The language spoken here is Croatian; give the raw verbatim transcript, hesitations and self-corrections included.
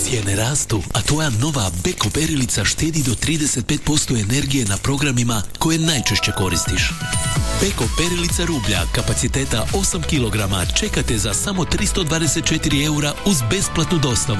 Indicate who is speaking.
Speaker 1: Cijene rastu, a tvoja nova Beko perilica štedi do trideset pet posto energije na programima koje najčešće koristiš. Beko perilica rublja kapaciteta osam kilograma čekate za samo tristo dvadeset četiri eura uz besplatnu dostavu